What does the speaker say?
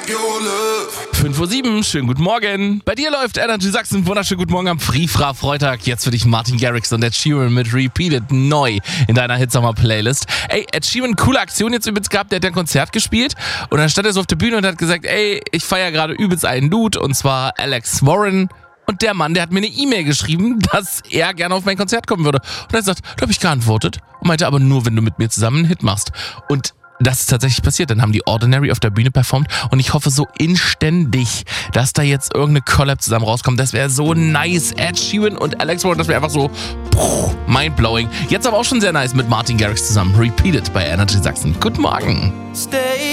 5:07 Uhr, schönen guten Morgen. Bei dir läuft Energy Sachsen. Wunderschönen guten Morgen am Freitag. Jetzt für dich Martin Garrix und Ed Sheeran mit Repeated neu in deiner Hitsommer-Playlist. Ey, Ed Sheeran, coole Aktion jetzt übrigens gehabt. Der hat ein Konzert gespielt und dann stand er so auf der Bühne und hat gesagt, ey, ich feiere gerade übelst einen Dude und zwar Alex Warren. Und der Mann, der hat mir eine E-Mail geschrieben, dass er gerne auf mein Konzert kommen würde. Und er hat gesagt, da habe ich geantwortet und meinte aber nur, wenn du mit mir zusammen einen Hit machst. Und das ist tatsächlich passiert. Dann haben die Ordinary auf der Bühne performt und ich hoffe so inständig, dass da jetzt irgendeine Collab zusammen rauskommt. Das wäre so nice. Ed Sheeran und Alex Warren, das wäre einfach so mindblowing. Jetzt aber auch schon sehr nice mit Martin Garrix zusammen. Repeated bei Energy Sachsen. Guten Morgen. Stay